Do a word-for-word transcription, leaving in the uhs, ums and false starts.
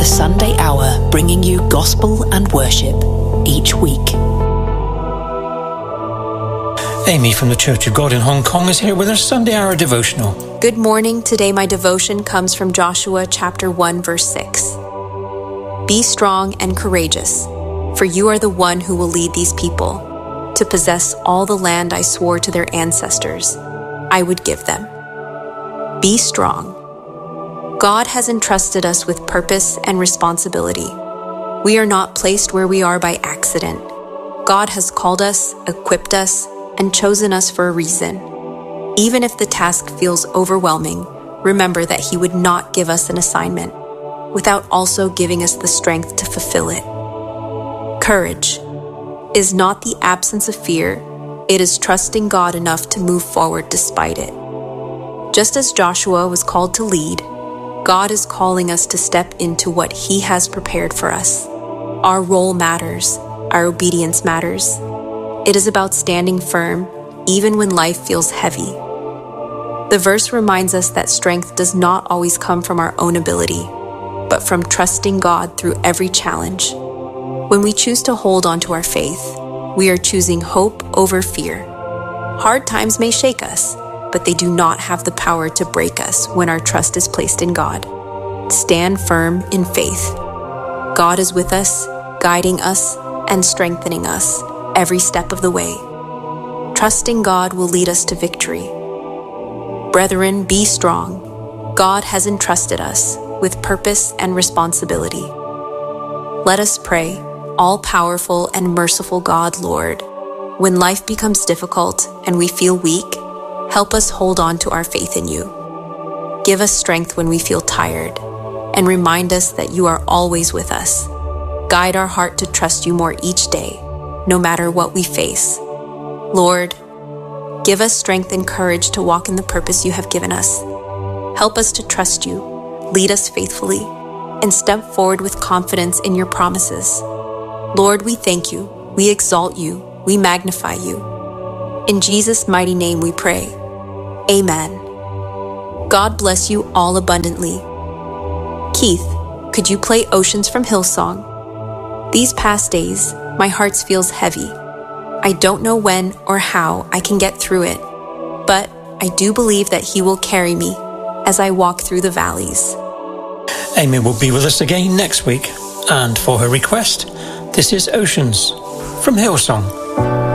Sunday Hour, bringing you gospel and worship each week. Amy from the Church of God in Hong Kong is here with her Sunday Hour devotional. Good morning. Today my devotion comes from Joshua chapter one verse six. Be strong and courageous, for you are the one who will lead these people to possess all the land I swore to their ancestors I would give them. Be strong. God has entrusted us with purpose and responsibility. We are not placed where we are by accident. God has called us, equipped us, and chosen us for a reason. Even if the task feels overwhelming, remember that He would not give us an assignment without also giving us the strength to fulfill it. Courage is not the absence of fear, it is trusting God enough to move forward despite it. Just as Joshua was called to lead, God is calling us to step into what He has prepared for us. Our role matters, our obedience matters. It is about standing firm, even when life feels heavy. The verse reminds us that strength does not always come from our own ability, but from trusting God through every challenge. When we choose to hold on to our faith, we are choosing hope over fear. Hard times may shake us, but they do not have the power to break us when our trust is placed in God. Stand firm in faith. God is with us, guiding us and strengthening us every step of the way. Trusting God will lead us to victory. Brethren, be strong. God has entrusted us with purpose and responsibility. Let us pray, all-powerful and merciful God, Lord, when life becomes difficult and we feel weak, help us hold on to our faith in you. Give us strength when we feel tired, and remind us that you are always with us. Guide our heart to trust you more each day, no matter what we face. Lord, give us strength and courage to walk in the purpose you have given us. Help us to trust you, lead us faithfully, and step forward with confidence in your promises. Lord, we thank you, we exalt you, we magnify you. In Jesus' mighty name we pray. Amen. God bless you all abundantly. Keith, could you play Oceans from Hillsong? These past days, my heart feels heavy. I don't know when or how I can get through it, but I do believe that He will carry me as I walk through the valleys. Amy will be with us again next week, and for her request, this is Oceans from Hillsong.